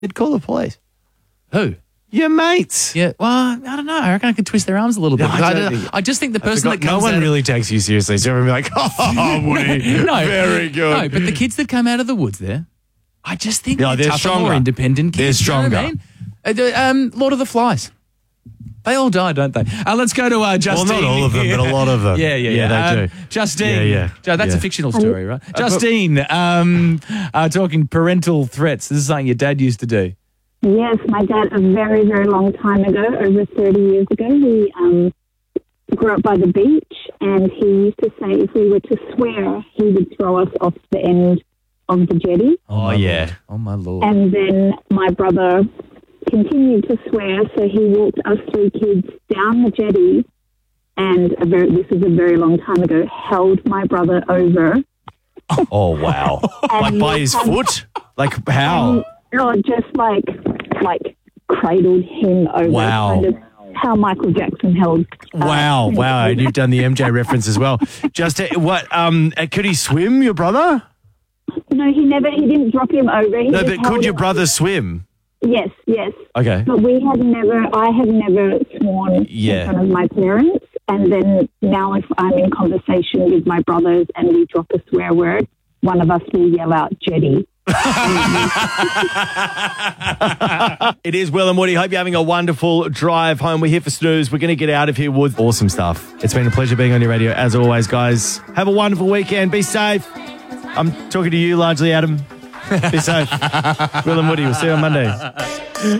They'd call the police. Who? Your mates. Yeah, well, I don't know. I reckon I could twist their arms a little bit. No, I just think the person that no comes one out really takes you seriously. So everyone be like, oh, Woody, no, very good. No, but the kids that come out of the woods there, I just think Yeah, they're they're tougher, stronger. more independent kids. They're stronger. You know what I mean? Lord of the Flies. They all die, don't they? Let's go to Justine. Well, not all of them, but a lot of them. Yeah, they do. Justine. Yeah. Joe, that's a fictional story, right? Justine, talking parental threats. This is something your dad used to do. Yes, my dad, a very, very long time ago, over 30 years ago, we grew up by the beach, and he used to say if we were to swear, he would throw us off the end of the jetty. Oh, yeah. Lord. Oh, my Lord. And then my brother continued to swear, so he walked us three kids down the jetty, and this was a very long time ago, held my brother over. Oh, wow. Like by his foot? Like how? Just like cradled him over. Wow. Kind of how Michael Jackson held. Wow. And you've done the MJ reference as well. Just what? Could he swim, your brother? No, he didn't drop him over. He No, just but held could your him brother over. swim? Yes. Okay. But I have never sworn Yeah. in front of my parents. And then now if I'm in conversation with my brothers and we drop a swear word, one of us will yell out jetty. It is Will and Woody. Hope you're having a wonderful drive home. We're here for snooze. We're going to get out of here with awesome stuff. It's been a pleasure being on your radio as always, guys. Have a wonderful weekend. Be safe. I'm talking to you largely, Adam. Be safe. Will and Woody. We'll see you on Monday.